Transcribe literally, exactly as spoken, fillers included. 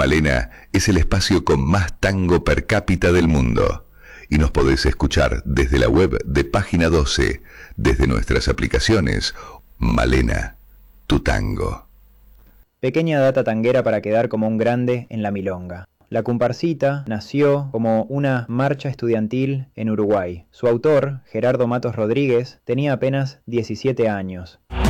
Malena es el espacio con más tango per cápita del mundo. Y nos podés escuchar desde la web de Página doce, desde nuestras aplicaciones. Malena, tu tango. Pequeña data tanguera para quedar como un grande en la milonga. La Comparsita nació como una marcha estudiantil en Uruguay. Su autor, Gerardo Matos Rodríguez, tenía apenas diecisiete años.